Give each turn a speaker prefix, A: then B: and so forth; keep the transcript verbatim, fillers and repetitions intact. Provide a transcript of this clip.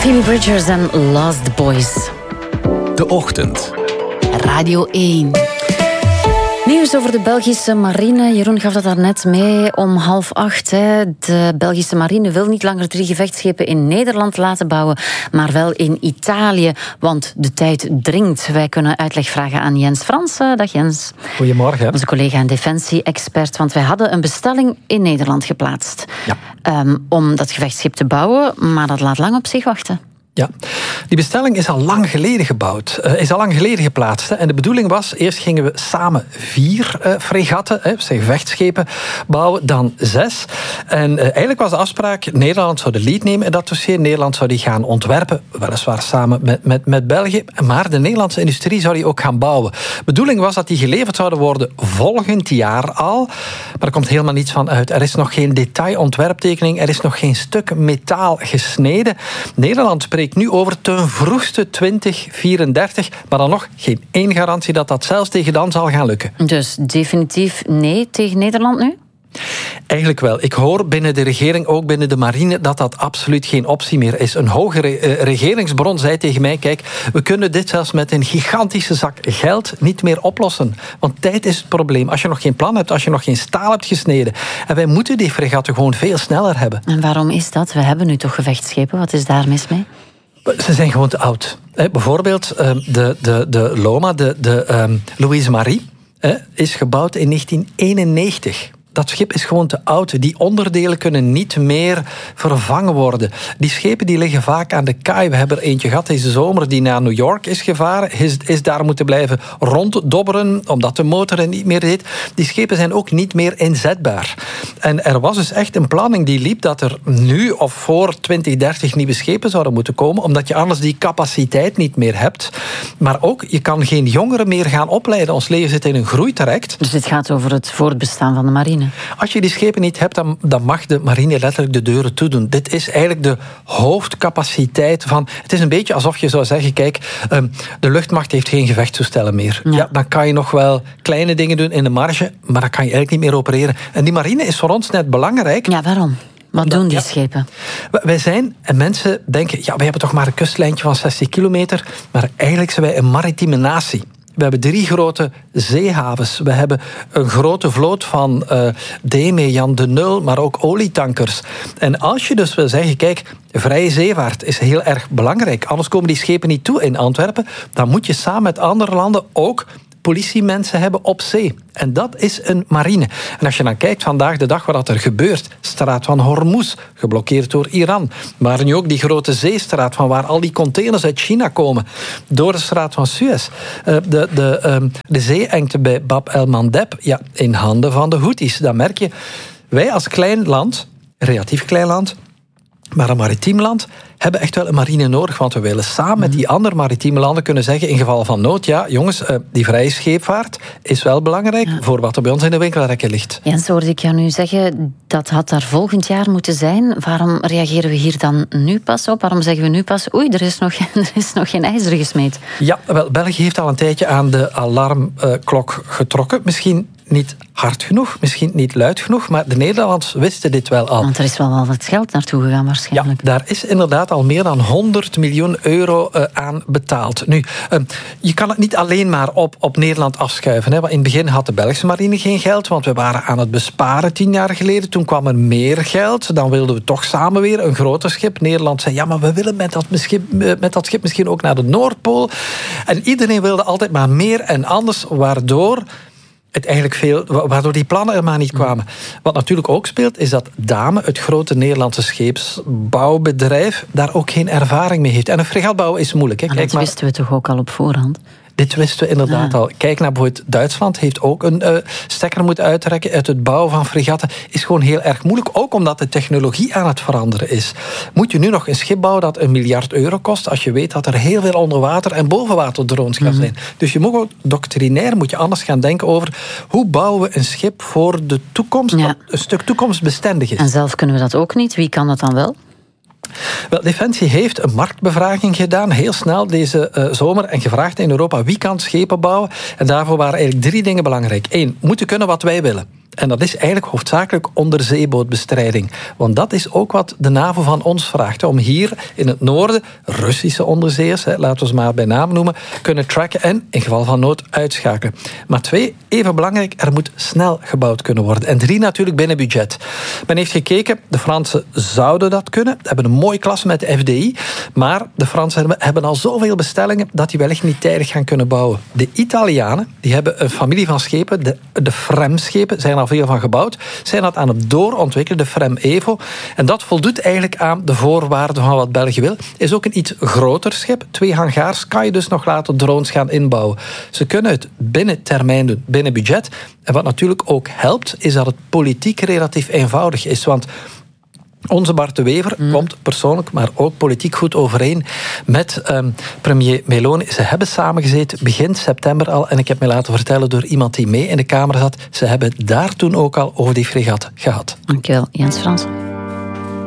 A: Phoebe Bridgers en Lost Boys.
B: De Ochtend.
A: Radio één. Nieuws over de Belgische marine. Jeroen gaf dat daarnet mee om half acht. Hè. De Belgische marine wil niet langer drie gevechtsschepen in Nederland laten bouwen, maar wel in Italië, want de tijd dringt. Wij kunnen uitleg vragen aan Jens Fransen. Dag Jens.
C: Goedemorgen.
A: Onze collega en defensie-expert, want wij hadden een bestelling in Nederland geplaatst.
C: Ja.
A: Um, om dat gevechtsschip te bouwen, maar dat laat lang op zich wachten.
C: Ja, die bestelling is al lang geleden gebouwd, uh, is al lang geleden geplaatst. Hè. En de bedoeling was, eerst gingen we samen vier uh, fregatten, hè, gevechtsschepen bouwen, dan zes. En uh, eigenlijk was de afspraak, Nederland zou de lead nemen in dat dossier, Nederland zou die gaan ontwerpen, weliswaar samen met, met, met België, maar de Nederlandse industrie zou die ook gaan bouwen. De bedoeling was dat die geleverd zouden worden volgend jaar al, maar er komt helemaal niets van uit. Er is nog geen detailontwerptekening, er is nog geen stuk metaal gesneden. Nederland spreekt nu over ten vroegste twintig vierendertig, maar dan nog geen één garantie dat dat zelfs tegen dan zal gaan lukken.
A: Dus definitief nee tegen Nederland nu?
C: Eigenlijk wel. Ik hoor binnen de regering, ook binnen de marine, dat dat absoluut geen optie meer is. Een hoge re- regeringsbron zei tegen mij, kijk, we kunnen dit zelfs met een gigantische zak geld niet meer oplossen. Want tijd is het probleem. Als je nog geen plan hebt, als je nog geen staal hebt gesneden. En wij moeten die fregatten gewoon veel sneller hebben.
A: En waarom is dat? We hebben nu toch gevechtsschepen. Wat is daar mis mee?
C: Ze zijn gewoon te oud. Bijvoorbeeld de, de, de Loma, de, de um, Louise Marie, is gebouwd in negentien eenennegentig. Dat schip is gewoon te oud. Die onderdelen kunnen niet meer vervangen worden. Die schepen die liggen vaak aan de kaai. We hebben er eentje gehad deze zomer die naar New York is gevaren. Is, is daar moeten blijven ronddobberen, omdat de motor er niet meer deed. Die schepen zijn ook niet meer inzetbaar. En er was dus echt een planning die liep dat er nu of voor twintig dertig nieuwe schepen zouden moeten komen, omdat je anders die capaciteit niet meer hebt. Maar ook, je kan geen jongeren meer gaan opleiden. Ons leven zit in een groeitraject.
A: Dus dit gaat over het voortbestaan van de marine.
C: Als je die schepen niet hebt, dan, dan mag de marine letterlijk de deuren toedoen. Dit is eigenlijk de hoofdcapaciteit van... Het is een beetje alsof je zou zeggen, kijk, um, de luchtmacht heeft geen gevechtstoestellen meer. Ja. Ja, dan kan je nog wel kleine dingen doen in de marge, maar dan kan je eigenlijk niet meer opereren. En die marine is voor ons net belangrijk.
A: Ja, waarom? Wat doen die ja. schepen?
C: Wij zijn, en mensen denken, ja, wij hebben toch maar een kustlijntje van zestig kilometer, maar eigenlijk zijn wij een maritieme natie. We hebben drie grote zeehavens. We hebben een grote vloot van uh, Deme, Jan de Nul, maar ook olietankers. En als je dus wil zeggen, kijk, vrije zeevaart is heel erg belangrijk. Anders komen die schepen niet toe in Antwerpen. Dan moet je samen met andere landen ook politiemensen hebben op zee. En dat is een marine. En als je dan kijkt vandaag de dag wat er gebeurt, straat van Hormuz, geblokkeerd door Iran, maar nu ook die grote zeestraat van waar al die containers uit China komen, door de straat van Suez. Uh, de, de, um, de zeeengte bij Bab el-Mandeb, ja, in handen van de Houthis. Dan merk je, wij als klein land, relatief klein land, maar een maritiem land, hebben echt wel een marine nodig. Want we willen samen met die andere maritieme landen kunnen zeggen, in geval van nood, ja, jongens, die vrije scheepvaart is wel belangrijk ja. voor wat er bij ons in de winkelrekken ligt.
A: Jens, hoorde ik jou nu zeggen, dat had daar volgend jaar moeten zijn. Waarom reageren we hier dan nu pas op? Waarom zeggen we nu pas, oei, er is nog, er is nog geen ijzer gesmeed?
C: Ja, wel, België heeft al een tijdje aan de alarmklok getrokken. Misschien niet hard genoeg, misschien niet luid genoeg, maar de Nederlanders wisten dit wel al.
A: Want er is wel wel wat geld naartoe gegaan waarschijnlijk.
C: Ja, daar is inderdaad al meer dan honderd miljoen euro uh, aan betaald. Nu, uh, je kan het niet alleen maar op, op Nederland afschuiven. Hè, want in het begin had de Belgische marine geen geld, want we waren aan het besparen tien jaar geleden. Toen kwam er meer geld, dan wilden we toch samen weer een groter schip. Nederland zei, ja, maar we willen met dat, schip, met dat schip misschien ook naar de Noordpool. En iedereen wilde altijd maar meer en anders, waardoor het eigenlijk veel, waardoor die plannen er maar niet kwamen. Wat natuurlijk ook speelt, is dat Dame, het grote Nederlandse scheepsbouwbedrijf, daar ook geen ervaring mee heeft. En een fregat bouwen is moeilijk. Hè.
A: Kijk, dat maar, wisten we toch ook al op voorhand?
C: Dit wisten we inderdaad ja. al. Kijk naar bijvoorbeeld Duitsland, heeft ook een uh, stekker moeten uittrekken uit het bouwen van fregatten. Is gewoon heel erg moeilijk, ook omdat de technologie aan het veranderen is. Moet je nu nog een schip bouwen dat een miljard euro kost, als je weet dat er heel veel onderwater- en bovenwaterdrones gaan zijn. Mm-hmm. Dus je moet ook doctrinair moet je anders gaan denken over hoe bouwen we een schip voor de toekomst, ja. dat een stuk toekomstbestendig is.
A: En zelf kunnen we dat ook niet. Wie kan dat dan wel?
C: Wel, Defensie heeft een marktbevraging gedaan, heel snel deze uh, zomer, en gevraagd in Europa wie kan schepen bouwen. En daarvoor waren eigenlijk drie dingen belangrijk. Eén, moeten kunnen wat wij willen. En dat is eigenlijk hoofdzakelijk onderzeebootbestrijding. Want dat is ook wat de NAVO van ons vraagt. Om hier in het noorden Russische onderzeeërs, laten we ze maar bij naam noemen, kunnen tracken en in geval van nood uitschakelen. Maar twee, even belangrijk, er moet snel gebouwd kunnen worden. En drie, natuurlijk binnen budget. Men heeft gekeken, de Fransen zouden dat kunnen. Ze hebben een mooie klas met de F D I. Maar de Fransen hebben al zoveel bestellingen dat die wellicht niet tijdig gaan kunnen bouwen. De Italianen, die hebben een familie van schepen, de, de F R E M-schepen, zijn al veel van gebouwd, zijn dat aan het doorontwikkelen, de F R E M Evo. En dat voldoet eigenlijk aan de voorwaarden van wat België wil. Is ook een iets groter schip. Twee hangaars kan je dus nog laten drones gaan inbouwen. Ze kunnen het binnen termijn doen, binnen budget. En wat natuurlijk ook helpt, is dat het politiek relatief eenvoudig is. Want onze Bart de Wever mm. komt persoonlijk, maar ook politiek goed overeen met um, premier Meloni. Ze hebben samengezeten begin september al. En ik heb me laten vertellen door iemand die mee in de Kamer zat. Ze hebben daar toen ook al over die fregat gehad.
A: Dankjewel, Jens Frans.